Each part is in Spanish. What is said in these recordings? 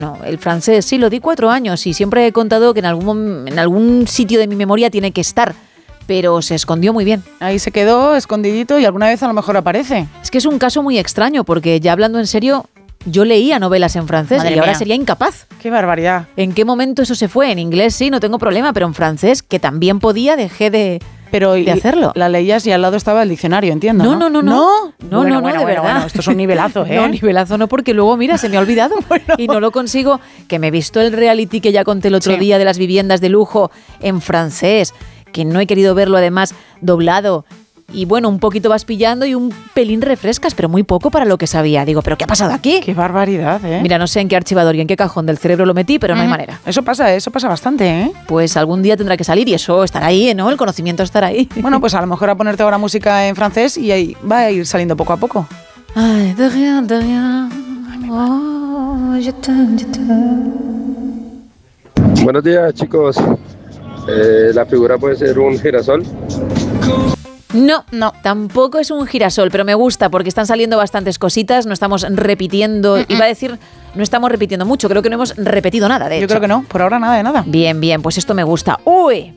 No, el francés sí, lo di 4 años y siempre he contado que en algún sitio de mi memoria tiene que estar, pero se escondió muy bien. Ahí se quedó escondidito y alguna vez a lo mejor aparece. Es que es un caso muy extraño porque, ya hablando en serio, yo leía novelas en francés. Madre y ahora mía. Sería incapaz. ¡Qué barbaridad! ¿En qué momento eso se fue? En inglés sí, no tengo problema, pero en francés, que también podía, dejé de hacerlo. La leías y al lado estaba el diccionario, entiendo, ¿no? No, bueno, de verdad. Bueno, esto es un nivelazo, ¿eh? No, nivelazo no, porque luego, mira, se me ha olvidado y no lo consigo. Que me he visto el reality que ya conté el otro día de las viviendas de lujo en francés, que no he querido verlo además doblado. Y bueno, un poquito vas pillando y un pelín refrescas, pero muy poco para lo que sabía. Digo, ¿pero qué ha pasado aquí? ¡Qué barbaridad, eh! Mira, no sé en qué archivador y en qué cajón del cerebro lo metí, pero no hay manera. Eso pasa bastante, ¿eh? Pues algún día tendrá que salir y eso estará ahí, ¿no? El conocimiento estará ahí. Bueno, pues a lo mejor a ponerte ahora música en francés y ahí va a ir saliendo poco a poco. Ay, de rien, de rien. Oh, je t'aime, je t'aime. Buenos días, chicos. La figura puede ser un girasol. No, tampoco es un girasol, pero me gusta porque están saliendo bastantes cositas, no estamos repitiendo, iba a decir, no estamos repitiendo mucho, creo que no hemos repetido nada, de hecho. Yo creo que no, por ahora nada de nada. Bien, pues esto me gusta. ¡Uy!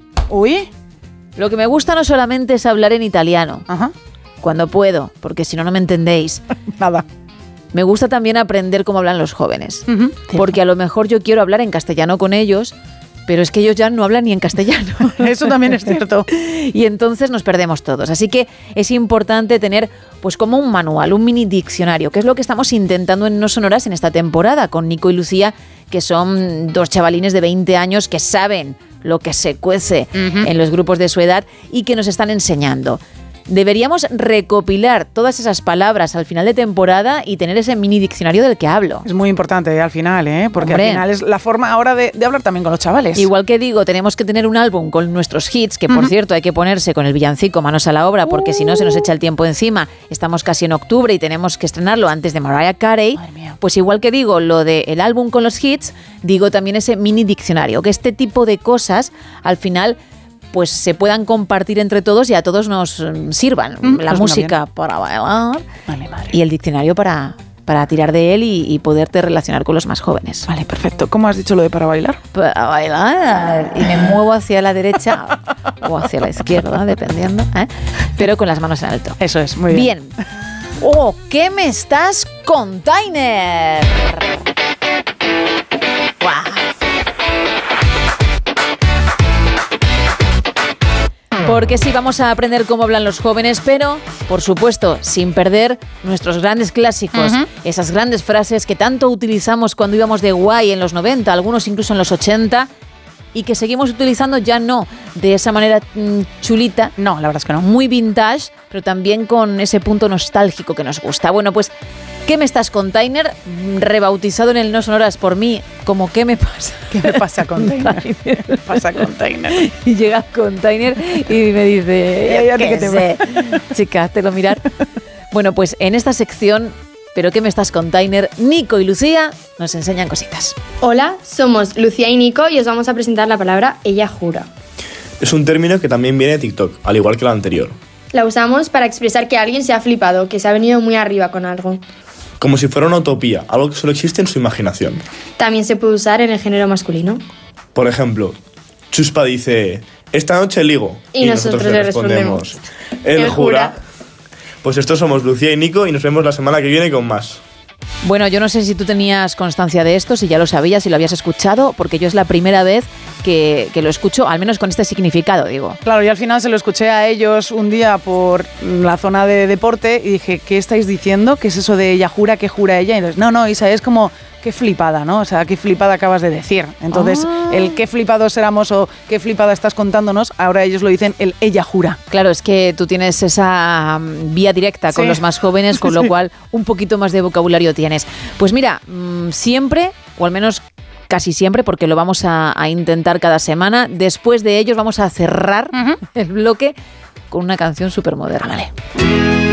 Lo que me gusta no solamente es hablar en italiano, cuando puedo, porque si no, no me entendéis. Nada. Me gusta también aprender cómo hablan los jóvenes, porque a lo mejor yo quiero hablar en castellano con ellos, pero es que ellos ya no hablan ni en castellano. Eso también es cierto. Y entonces nos perdemos todos. Así que es importante tener pues como un manual, un mini diccionario, que es lo que estamos intentando en No Sonoras en esta temporada, con Nico y Lucía, que son 2 chavalines de 20 años que saben lo que se cuece en los grupos de su edad y que nos están enseñando. Deberíamos recopilar todas esas palabras al final de temporada y tener ese mini diccionario del que hablo. Es muy importante al final, porque al final es la forma ahora de hablar también con los chavales. Igual que digo, tenemos que tener un álbum con nuestros hits, que por cierto hay que ponerse con el villancico manos a la obra, porque si no se nos echa el tiempo encima. Estamos casi en octubre y tenemos que estrenarlo antes de Mariah Carey. Pues igual que digo lo del álbum con los hits, digo también ese mini diccionario, que este tipo de cosas al final pues se puedan compartir entre todos y a todos nos sirvan. La pues música para bailar y el diccionario para tirar de él y poderte relacionar con los más jóvenes. Vale, perfecto. ¿Cómo has dicho lo de para bailar? Para bailar. Y me muevo hacia la derecha o hacia la izquierda, dependiendo, pero con las manos en alto. Eso es, muy bien. ¡Oh, qué me estás, Container! ¡Guau! Porque sí, vamos a aprender cómo hablan los jóvenes, pero, por supuesto, sin perder nuestros grandes clásicos, esas grandes frases que tanto utilizamos cuando íbamos de guay en los 90, algunos incluso en los 80, y que seguimos utilizando ya no de esa manera chulita. No, la verdad es que no. Muy vintage, pero también con ese punto nostálgico que nos gusta. Bueno, pues, ¿qué me estás, Container? Rebautizado en el No Sonoras por mí como ¿qué me pasa? ¿Qué me pasa, Container? ¿Qué me pasa, Container? Y llega Container y me dice, ¿qué sé? Chica, te lo mirar. Bueno, pues en esta sección, ¿pero qué me estás, Container? Nico y Lucía nos enseñan cositas. Hola, somos Lucía y Nico y os vamos a presentar la palabra ella jura. Es un término que también viene de TikTok, al igual que la anterior. La usamos para expresar que alguien se ha flipado, que se ha venido muy arriba con algo. Como si fuera una utopía, algo que solo existe en su imaginación. También se puede usar en el género masculino. Por ejemplo, Chuspa dice, esta noche ligo. Y nosotros le respondemos, él jura. Pues estos somos Lucía y Nico y nos vemos la semana que viene con más. Bueno, yo no sé si tú tenías constancia de esto, si ya lo sabías, si lo habías escuchado, porque yo es la primera vez que lo escucho, al menos con este significado, digo. Claro, y al final se lo escuché a ellos un día por la zona de deporte y dije, ¿qué estáis diciendo? ¿Qué es eso de ella jura, qué jura ella? Y entonces, no, Isa, es como, qué flipada, ¿no? O sea, qué flipada acabas de decir. Entonces, el qué flipados éramos o qué flipada estás contándonos, ahora ellos lo dicen el ella jura. Claro, es que tú tienes esa vía directa con los más jóvenes, con lo cual un poquito más de vocabulario tienes. Pues mira, siempre, o al menos casi siempre, porque lo vamos a intentar cada semana, después de ellos vamos a cerrar el bloque con una canción súper moderna. Vale.